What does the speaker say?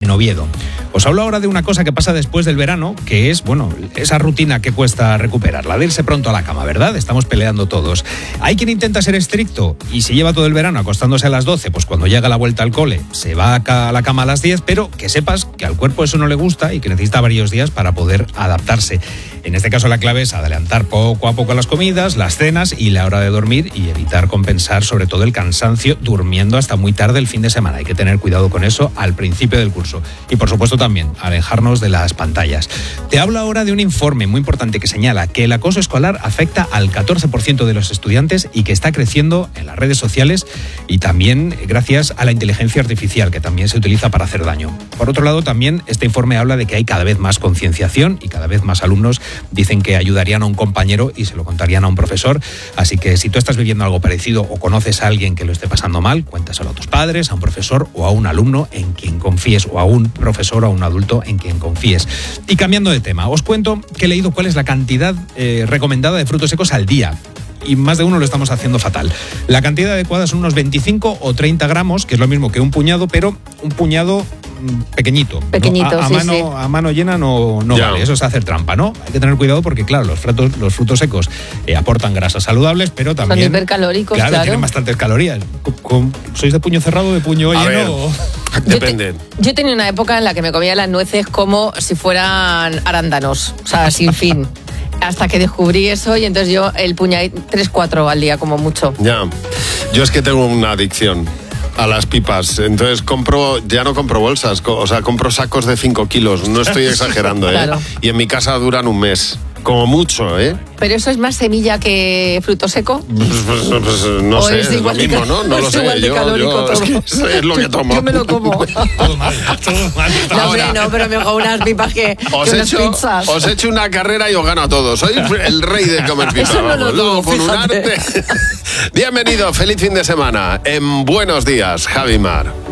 en Oviedo. Os hablo ahora de una cosa que pasa después del verano, que es, bueno, esa rutina que cuesta recuperar, la de irse pronto a la cama, ¿verdad? Estamos peleando todos. Hay quien intenta ser estricto y si lleva todo el verano acostándose a las 12, pues cuando llega la vuelta al cole se va a la cama a las 10, pero que sepas que al cuerpo eso no le gusta y que necesita varios días para poder adaptarse. En este caso la clave es adelantar poco a poco las comidas, las cenas y la hora de dormir y evitar compensar sobre todo el cansancio durmiendo hasta muy tarde el fin de semana. Hay que tener cuidado con eso al principio del curso. Y por supuesto también alejarnos de las pantallas. Te hablo ahora de un informe muy importante que señala que el acoso escolar afecta al 14% de los estudiantes y que está creciendo en las redes sociales y también gracias a la inteligencia artificial que también se utiliza para hacer daño. Por otro lado, también este informe habla de que hay cada vez más concienciación y cada vez más alumnos dicen que ayudarían a un compañero y se lo contarían a un profesor. Así que si tú estás viviendo algo parecido o conoces a alguien que lo esté pasando mal, cuéntaselo a tus padres, a un profesor o a un alumno en quien confíes, o a un profesor o a un adulto en quien confíes. Y cambiando de tema, os cuento que he leído cuál es la cantidad recomendada de frutos secos al día. Y más de uno lo estamos haciendo fatal. La cantidad adecuada son unos 25 o 30 gramos, que es lo mismo que un puñado, pero un puñado pequeñito. Pequeñito, ¿No? A mano llena no vale, eso es hacer trampa, ¿no? Hay que tener cuidado porque, claro, los frutos secos aportan grasas saludables, pero también... Son hipercalóricos, claro. Tienen bastantes calorías. ¿Sois de puño cerrado o de puño lleno? Depende. Yo tenía una época en la que me comía las nueces como si fueran arándanos, o sea, sin fin. Hasta que descubrí eso y entonces yo el puñado 3-4 al día como mucho. Ya, yo es que tengo una adicción a las pipas, entonces ya no compro bolsas, o sea, compro sacos de 5 kilos, no estoy exagerando, Claro. Y en mi casa duran un mes, como mucho, ¿Pero eso es más semilla que fruto seco? Pues no sé, es lo mismo, ¿no? No lo sé, yo es lo que tomo. Yo me lo como. Todo mal. No, hombre, no, pero mejor unas pipas que unas pizzas. Os he hecho una carrera y os gano a todos. Soy el rey de comer pipas. Eso no lo Luego, dudo, con un fíjate. arte. Bienvenido, feliz fin de semana. En Buenos Días, Javi Mar.